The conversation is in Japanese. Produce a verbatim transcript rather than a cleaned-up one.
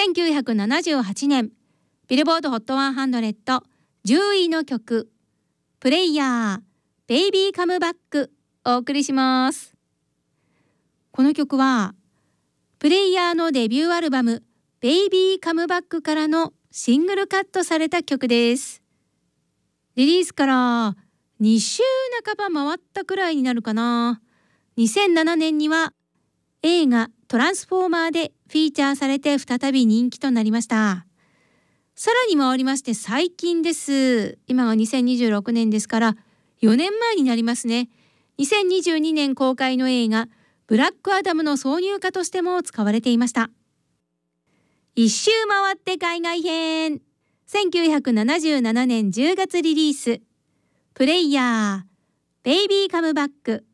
せんきゅうひゃくななじゅうはちねんビルボード ホットひゃくじゅういの曲、プレイヤーベイビーカムバックお送りします。この曲はプレイヤーのデビューアルバムベイビーカムバックからのシングルカットされた曲です。リリースからに週半ば回ったくらいになるかな。にせんななねんには映画トランスフォーマーでフィーチャーされて再び人気となりました。さらに回りまして最近です。今がにせんにじゅうろくねんですからよねんまえになりますね。にせんにじゅうにねん公開の映画ブラックアダムの挿入歌としても使われていました。一周回って海外編、せんきゅうひゃくななじゅうななねんじゅうがつリリース、プレイヤーベイビーカムバック。